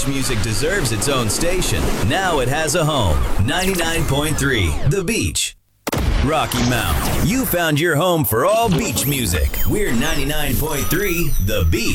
beach music deserves its own station. Now it has a home. 99.3 The Beach. Rocky Mount, you found your home for all beach music. We're 99.3 The Beach.